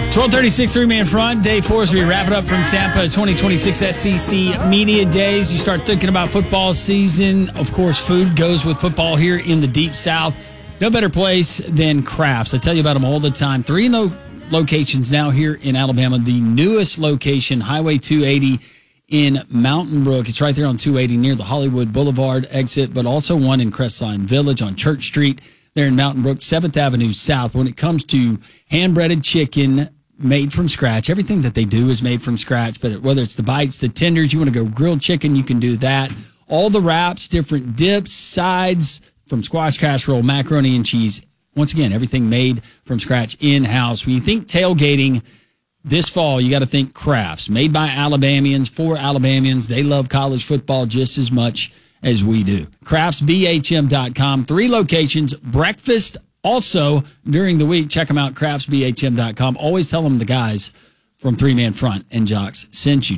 12:36 three-man front. Day 4 as we wrap it up from Tampa 2026 SEC Media Days. You start thinking about football season. Of course, food goes with football here in the Deep South. No better place than Crafts. I tell you about them all the time. 3 locations now here in Alabama. The newest location, Highway 280 in Mountain Brook. It's right there on 280 near the Hollywood Boulevard exit, but also one in Crestline Village on Church Street there in Mountain Brook, 7th Avenue South. When it comes to hand-breaded chicken, made from scratch. Everything that they do is made from scratch, but whether it's the bites, the tenders, you want to go grilled chicken, you can do that. All the wraps, different dips, sides, from squash casserole, macaroni and cheese. Once again, everything made from scratch in-house. When you think tailgating this fall, you got to think Crafts. Made by Alabamians, for Alabamians. They love college football just as much as we do. CraftsBHM.com. 3 locations. Breakfast also during the week. Check them out, craftsbhm.com. Always tell them the guys from Three Man Front and Jocks sent you.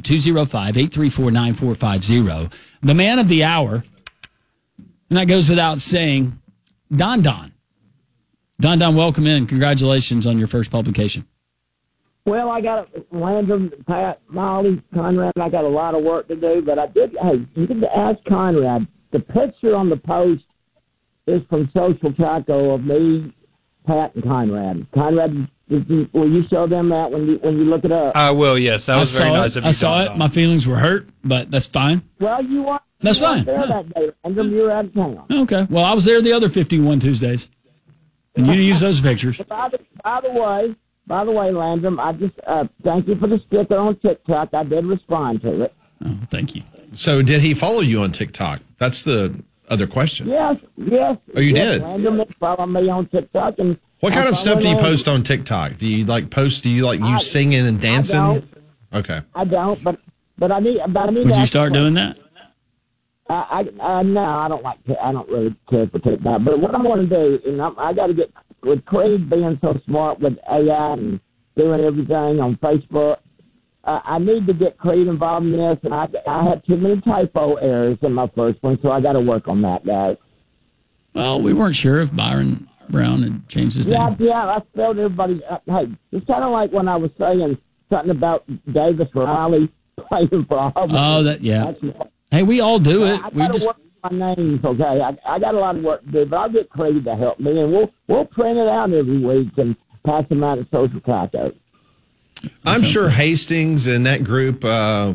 205-834-9450. The man of the hour, and that goes without saying, Don Don. Don Don, welcome in. Congratulations on your first publication. Well, I got Landrum, Pat, Molly, Conrad. I got a lot of work to do, but I did. Hey, you can ask Conrad. The picture on the post is from Social Taco of me, Pat, and Conrad. Conrad, will you show them that when you look it up? I will. Yes, that was very nice of you. I saw it. My feelings were hurt, but that's fine. Well, you weren't. That's fine. There that day, Landrum. You were out of town. Okay. Well, I was there the other 51 Tuesdays, and you didn't use those pictures. By the way, Landrum, I just thank you for the sticker on TikTok. I did respond to it. Oh, thank you. So, did he follow you on TikTok? That's the other question. Yes. Oh, you did? Landrum follow me on TikTok. And what kind of stuff do you post on TikTok? Do you you singing and dancing? I don't. Okay. I don't, but I need. Would you start doing that? No, I don't like. I don't really care for TikTok. But what I want to do, and I got to get with Craig being so smart with AI and doing everything on Facebook. I need to get Creed involved in this, and I had too many typo errors in my first one, so I got to work on that, guys. Well, we weren't sure if Byron Brown had changed his name. Yeah, I spelled everybody. Hey, it's kind of like when I was saying something about Davis Riley playing for Auburn. Oh, yeah. Hey, we all do it. I got to work on my names, okay? I got a lot of work to do, but I'll get Creed to help me, and we'll print it out every week and pass them out at Social Taco. I'm sure good. Hastings and that group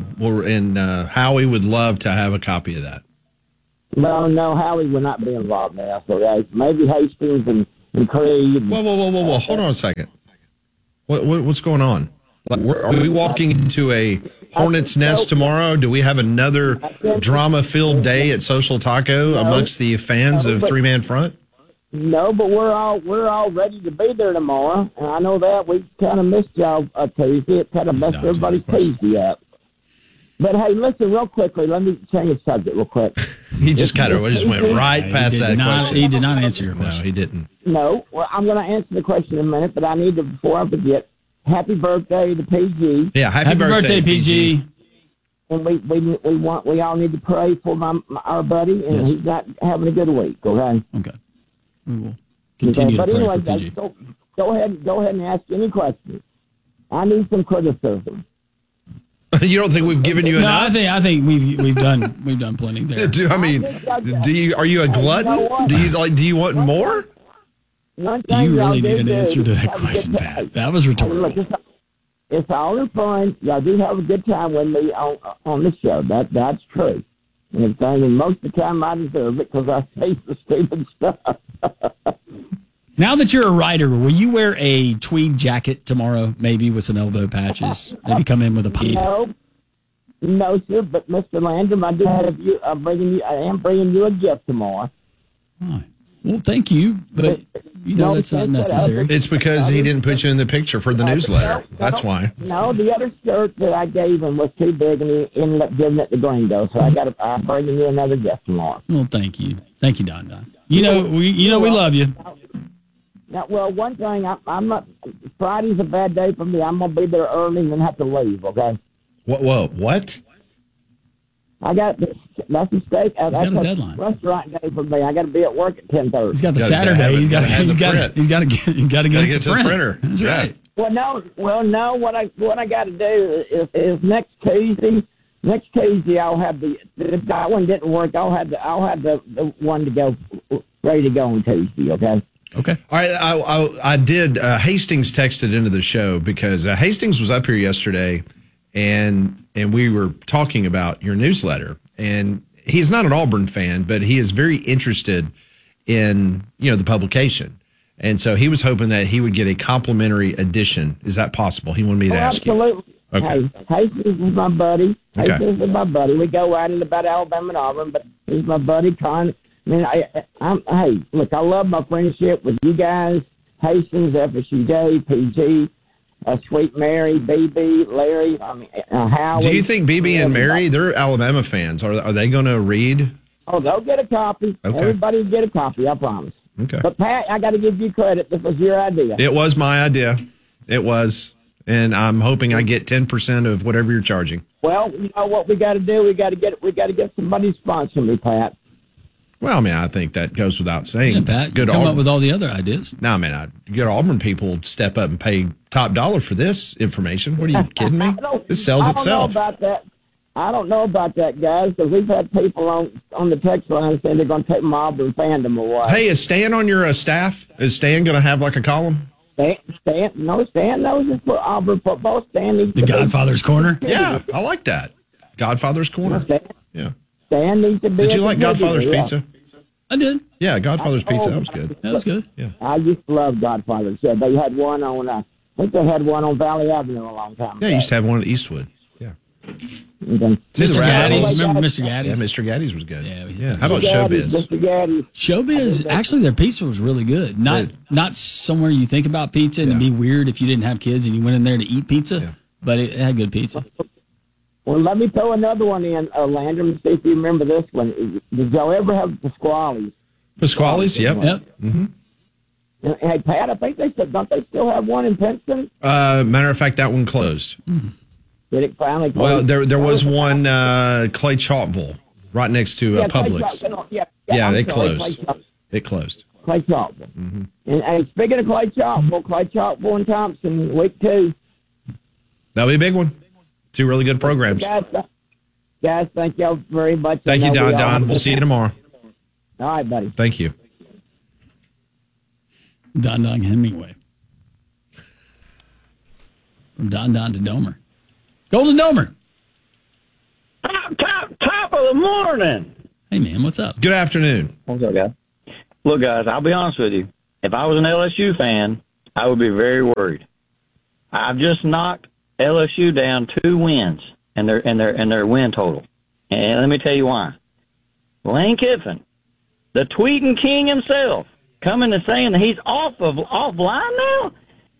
Howie would love to have a copy of that. No, Howie would not be involved now. So maybe Hastings and Creed. Whoa! Hold on a second. What's going on? Are we walking into a hornet's nest tomorrow? Do we have another drama-filled day at Social Taco amongst the fans of Three Man Front? No, but we're all ready to be there tomorrow, and I know that we kind of missed y'all Tuesday. It kind of messed everybody's Tuesday up. But hey, listen, real quickly. Let me change the subject real quick. He just went right past that question. He did not answer your question. No, he didn't. No, well, I'm going to answer the question in a minute, but I need to, before I forget, happy birthday to PG. Yeah, happy birthday, PG. And we all need to pray for our buddy, and he's not having a good week. Okay. Okay. We will continue to pray for PG. Guys, go ahead and ask any questions. I need some criticism. You don't think we've given you enough? No, I think we've done plenty there. Are you a glutton? Do you want more? Do you really need an answer to that question, Pat? That was rhetorical. Look, it's all in fun. Y'all do have a good time with me on the show. That's true. And most of the time I deserve it because I say the stupid stuff. Now that you're a writer, will you wear a tweed jacket tomorrow, maybe with some elbow patches? Maybe come in with a pipe? No, sir. But Mr. Landrum, I do have you. I am bringing you a gift tomorrow. Oh, well, thank you, but that's not necessary. It's because he didn't put you in the picture for the newsletter. That's why. No, the other shirt that I gave him was too big, and he ended up giving it to Gringo. So I'm bringing you another gift tomorrow. Well, thank you, Don Don. We love you. Now, well, one thing, I'm not. Friday's a bad day for me. I'm gonna be there early and then have to leave. Okay. What? I got that's a steak. That's got a deadline. Restaurant day for me. I got to be at work at 10:30. He's got the Saturday. He's got to get to the printer. That's right. No. What I got to do is next Tuesday. Next Tuesday, I'll have if that one didn't work, I'll have the one to go ready to go on Tuesday. Okay. Okay. All right. I did. Hastings texted into the show because Hastings was up here yesterday, and we were talking about your newsletter. And he's not an Auburn fan, but he is very interested in the publication. And so he was hoping that he would get a complimentary edition. Is that possible? He wanted me to ask absolutely. you. Okay. Hey, Hastings is my buddy. Okay. Hastings is my buddy. We go riding about Alabama and Auburn, but he's my buddy. I mean, hey, look, I love my friendship with you guys. Hastings, FSUJ, PG, Sweet Mary, BB, Larry, Howie. Do you think BB and Mary, they're Alabama fans? Are they going to read? Oh, they'll get a copy. Okay. Everybody will get a copy, I promise. Okay. But, Pat, I got to give you credit. This was your idea. It was my idea. It was. And I'm hoping I get 10% of whatever you're charging. Well, you know what we got to do? We got to get somebody to sponsor me, Pat. Well, I mean, I think that goes without saying. Yeah, Pat, good come up with all the other ideas. No, man, good Auburn people step up and pay top dollar for this information. What are you kidding me? This sells itself. I don't know about that, guys, because we've had people on the text line saying they're going to take my Auburn fandom away. Hey, is Stan on your staff? Is Stan going to have like a column? Stan knows it's for Auburn football. Stan needs the Godfather's Corner? Yeah, I like that. Godfather's Corner. Yeah. Stan needs to be. Did you like Godfather's Pizza? I did. Yeah, Godfather's Pizza. That was good. That was good. Yeah. I used to love Godfather's. Yeah, they had one on. I think they had one on Valley Avenue a long time ago. Yeah, you used to have one at Eastwood. Yeah. Mr. Gaddy's. Remember Mr. Gaddy's? Yeah, Mr. Gaddy's was good. Yeah. How about Showbiz? Mr. Gaddy's. Showbiz, actually, their pizza was really good. Not somewhere you think about pizza, and it'd be weird if you didn't have kids and you went in there to eat pizza, but it had good pizza. Well, let me throw another one in, Landrum, see if you remember this one. Did y'all ever have Pasquale's? Pasquale's, yep. Mm-hmm. Hey, Pat, I think don't they still have one in Princeton? Matter of fact, that one closed. Did it finally close? Well, there was one, Clay Chalkville, right next to Publix. It closed. It closed. Clay Chalkville. Mm-hmm. And speaking of Clay Chalkville and Thompson, week 2. That'll be a big one. 2 really good programs. Guys, thank y'all very much. Thank you, Don. We'll see you tomorrow. All right, buddy. Thank you. Don Hemingway. From Don to Domer. Golden Domer. Top of the morning. Hey, man, what's up? Good afternoon. What's up, guys? Look, guys, I'll be honest with you. If I was an LSU fan, I would be very worried. I've just knocked LSU down 2 wins in their win total. And let me tell you why. Lane Kiffin, the tweeting king himself, coming and saying that he's offline now.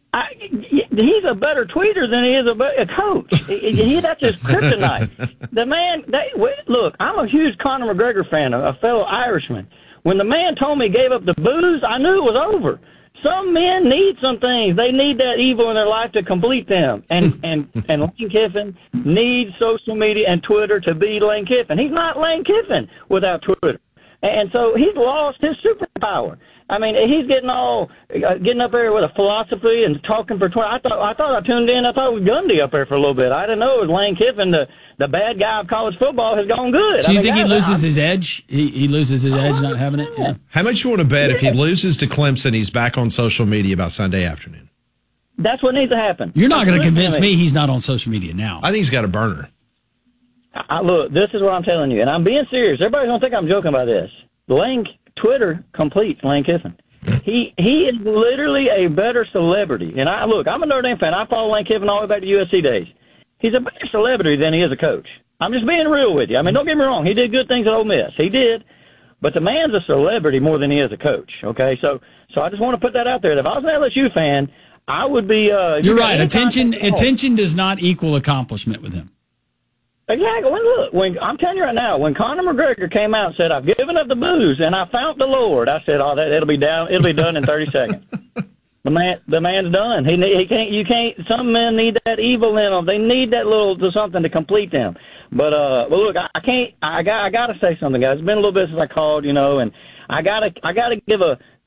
He's a better tweeter than he is a coach. That's his kryptonite. The man, look, I'm a huge Conor McGregor fan, a fellow Irishman. When the man told me he gave up the booze, I knew it was over. Some men need some things. They need that evil in their life to complete them. And Lane Kiffin needs social media and Twitter to be Lane Kiffin. He's not Lane Kiffin without Twitter. And so he's lost his superpower. I mean, he's getting up there with a philosophy and talking for 20. I thought I tuned in. I thought it was Gundy up there for a little bit. I didn't know it was Lane Kiffin. The bad guy of college football has gone good. So you think he loses his edge? He loses his edge not having it? Yeah. How much you want to bet if he loses to Clemson, he's back on social media by Sunday afternoon? That's what needs to happen. You're not going to convince me he's not on social media now. I think he's got a burner. Look, this is what I'm telling you, and I'm being serious. Everybody's going to think I'm joking about this. Twitter completes Lane Kiffin. He is literally a better celebrity. And I'm a Notre Dame fan. I follow Lane Kiffin all the way back to USC days. He's a better celebrity than he is a coach. I'm just being real with you. I mean, don't get me wrong. He did good things at Ole Miss. He did. But the man's a celebrity more than he is a coach. Okay, so I just want to put that out there. If I was an LSU fan, I would be. You're right. Attention does not equal accomplishment with him. Exactly. When I'm telling you right now, when Conor McGregor came out and said, "I've given up the booze and I found the Lord," I said, "Oh, it'll be done in 30 seconds." The man's done. He can't. You can't. Some men need that evil in them. They need that little something to complete them. But look, I can't. I got to say something, guys. It's been a little bit since I called, and I gotta give a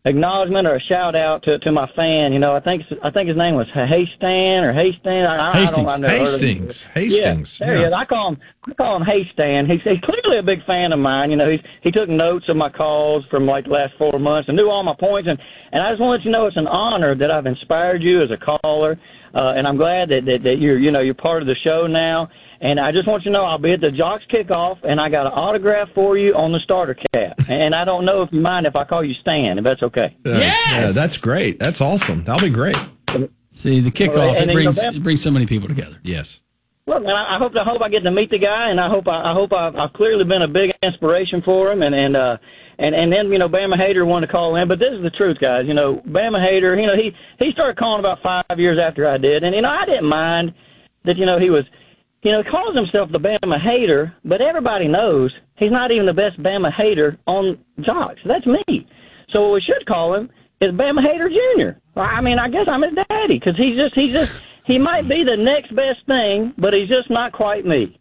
acknowledgement or a shout out to my fan. You know, I think his name was Haystan or Haystan. Hastings. Yeah, there he is. I call him Haystan. He's clearly a big fan of mine. You know, he took notes of my calls from like the last 4 months and knew all my points. And I just want to let you know it's an honor that I've inspired you as a caller. And I'm glad that you're part of the show now. And I just want you to know I'll be at the Jocks kickoff, and I got an autograph for you on the starter cap. And I don't know if you mind if I call you Stan, if that's okay. Yes! Yeah, that's great. That's awesome. That'll be great. See, the kickoff, it brings so many people together. Yes. Look, man, I hope I get to meet the guy, and I hope I've clearly been a big inspiration for him. And then, you know, Bama Hater wanted to call in, but this is the truth, guys. You know, Bama Hater, you know, he started calling about 5 years after I did. And, you know, I didn't mind that, you know, he was, you know, he calls himself the Bama Hater, but everybody knows he's not even the best Bama Hater on Jocks. That's me. So what we should call him is Bama Hater Jr. I mean, I guess I'm his daddy, because he might be the next best thing, but he's just not quite me.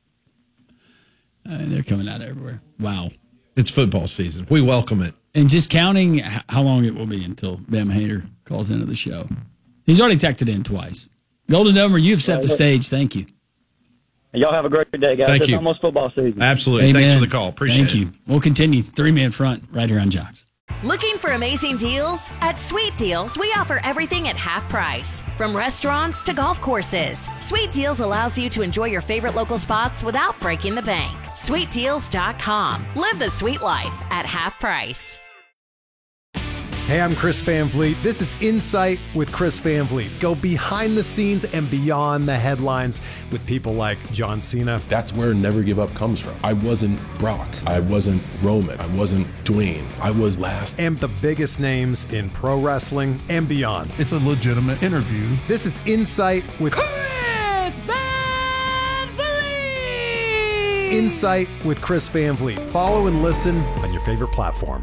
They're coming out everywhere. Wow. It's football season. We welcome it. And just counting how long it will be until Bama Hater calls into the show. He's already texted in twice. Golden Domer, you've set the stage. Thank you. Y'all have a great day, guys. Thank it's you. Almost football season. Absolutely. Amen. Thanks for the call. Appreciate it. Thank you. We'll continue. 3-man front right here on Jocks. Looking for amazing deals? At Sweet Deals, we offer everything at half price. From restaurants to golf courses, Sweet Deals allows you to enjoy your favorite local spots without breaking the bank. SweetDeals.com. Live the sweet life at half price. Hey, I'm Chris Van Vliet. This is Insight with Chris Van Vliet. Go behind the scenes and beyond the headlines with people like John Cena. That's where Never Give Up comes from. I wasn't Brock. I wasn't Roman. I wasn't Dwayne. I was last. And the biggest names in pro wrestling and beyond. It's a legitimate interview. This is Insight with Chris Van Vliet. Insight with Chris Van Vliet. Follow and listen on your favorite platform.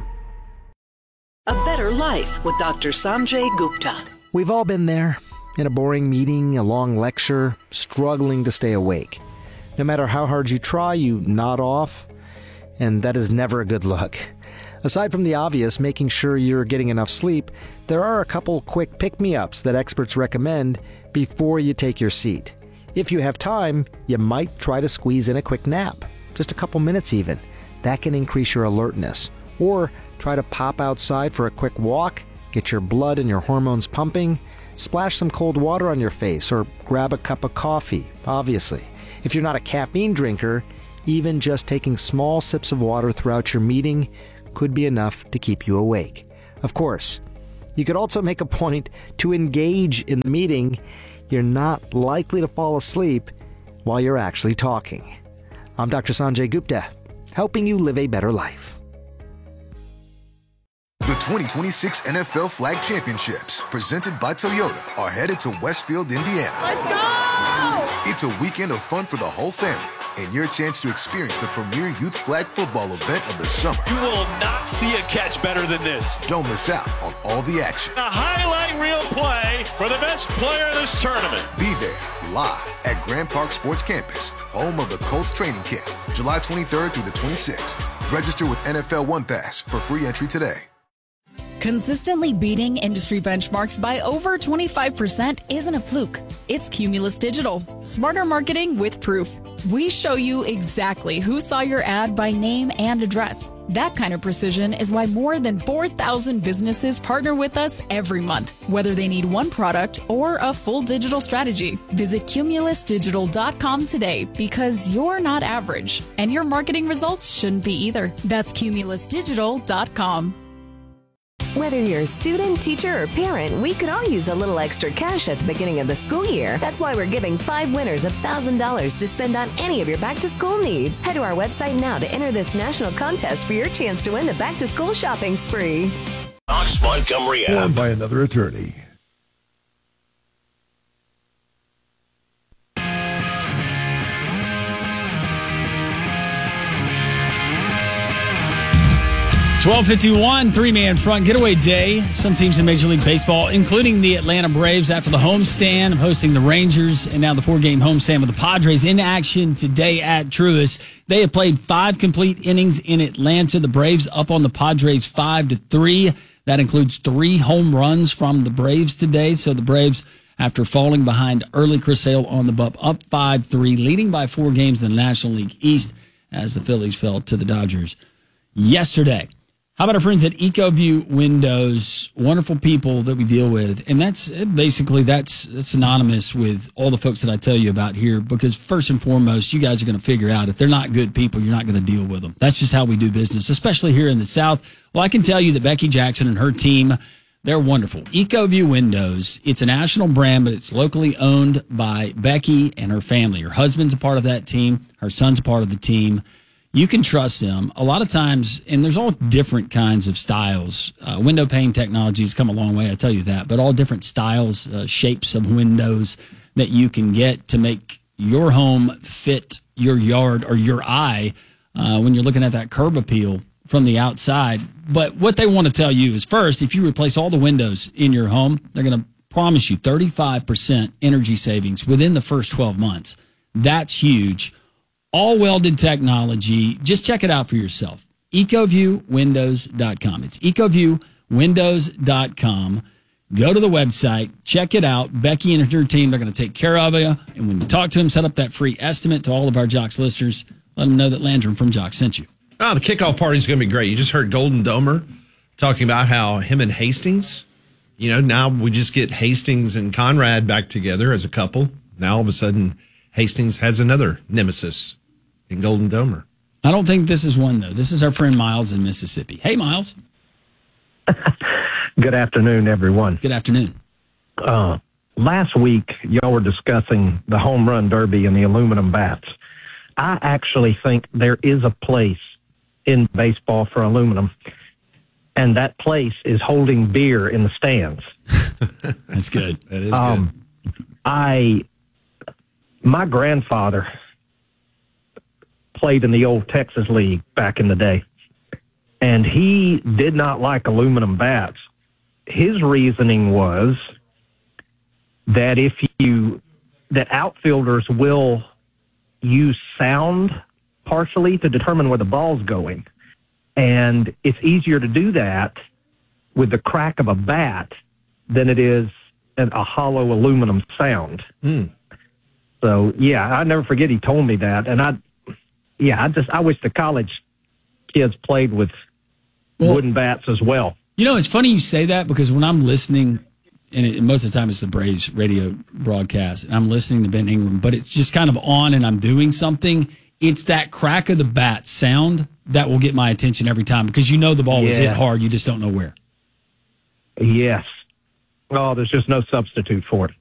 A Better Life with Dr. Sanjay Gupta. We've all been there, in a boring meeting, a long lecture, struggling to stay awake. No matter how hard you try, you nod off, and that is never a good look. Aside from the obvious, making sure you're getting enough sleep, there are a couple quick pick-me-ups that experts recommend before you take your seat. If you have time, you might try to squeeze in a quick nap, just a couple minutes even. That can increase your alertness. Or try to pop outside for a quick walk, get your blood and your hormones pumping, splash some cold water on your face, or grab a cup of coffee, obviously. If you're not a caffeine drinker, even just taking small sips of water throughout your meeting could be enough to keep you awake. Of course, you could also make a point to engage in the meeting. You're not likely to fall asleep while you're actually talking. I'm Dr. Sanjay Gupta, helping you live a better life. The 2026 NFL Flag Championships, presented by Toyota, are headed to Westfield, Indiana. Let's go! It's a weekend of fun for the whole family and your chance to experience the premier youth flag football event of the summer. You will not see a catch better than this. Don't miss out on all the action. A highlight reel play for the best player in this tournament. Be there live at Grand Park Sports Campus, home of the Colts training camp, July 23rd through the 26th. Register with NFL One Pass for free entry today. Consistently beating industry benchmarks by over 25% isn't a fluke. It's Cumulus Digital. Smarter marketing with proof. We show you exactly who saw your ad by name and address. That kind of precision is why more than 4,000 businesses partner with us every month, whether they need one product or a full digital strategy. Visit cumulusdigital.com today because you're not average, and your marketing results shouldn't be either. That's cumulusdigital.com. Whether you're a student, teacher, or parent, we could all use a little extra cash at the beginning of the school year. That's why we're giving 5 winners $1,000 to spend on any of your back-to-school needs. Head to our website now to enter this national contest for your chance to win the back-to-school shopping spree. Knox Montgomery Formed by another attorney. $12:51, 3-man front getaway day. Some teams in Major League Baseball, including the Atlanta Braves, after the homestand of hosting the Rangers, and now the 4-game homestand with the Padres in action today at Truist. They have played 5 complete innings in Atlanta. The Braves up on the Padres 5-3. That includes 3 home runs from the Braves today. So the Braves, after falling behind early, Chris Sale on the bump, up 5-3, leading by 4 games in the National League East as the Phillies fell to the Dodgers yesterday. How about our friends at EcoView Windows? Wonderful people that we deal with. And that's synonymous with all the folks that I tell you about here, because first and foremost, you guys are going to figure out if they're not good people, you're not going to deal with them. That's just how we do business, especially here in the South. Well, I can tell you that Becky Jackson and her team, they're wonderful. EcoView Windows, it's a national brand, but it's locally owned by Becky and her family. Her husband's a part of that team. Her son's a part of the team. You can trust them. A lot of times, and there's all different kinds of styles. Window pane technology has come a long way, I tell you that, but all different styles, shapes of windows that you can get to make your home fit your yard or your eye when you're looking at that curb appeal from the outside. But what they want to tell you is, first, if you replace all the windows in your home, they're going to promise you 35% energy savings within the first 12 months. That's huge. All welded technology. Just check it out for yourself. EcoViewWindows.com. It's EcoViewWindows.com. Go to the website, check it out. Becky and her team, they're going to take care of you. And when you talk to them, set up that free estimate to all of our Jocks listeners. Let them know that Landrum from Jocks sent you. Oh, the kickoff party is going to be great. You just heard Golden Domer talking about how him and Hastings, now we just get Hastings and Conrad back together as a couple. Now all of a sudden, Hastings has another nemesis in Golden Domer. I don't think this is one, though. This is our friend Miles in Mississippi. Hey, Miles. Good afternoon, everyone. Good afternoon. Last week, y'all were discussing the home run derby and the aluminum bats. I actually think there is a place in baseball for aluminum, and that place is holding beer in the stands. That's good. That is good. My grandfather played in the old Texas League back in the day, and he did not like aluminum bats. His reasoning was that that outfielders will use sound partially to determine where the ball's going, and it's easier to do that with the crack of a bat than it is a hollow aluminum sound. So, I never forget he told me that. And I wish the college kids played with wooden bats as well. It's funny you say that, because when I'm listening, and most of the time it's the Braves radio broadcast, and I'm listening to Ben Ingram, but it's just kind of on and I'm doing something. It's that crack of the bat sound that will get my attention every time, because the ball was hit hard. You just don't know where. Yes. Oh, there's just no substitute for it.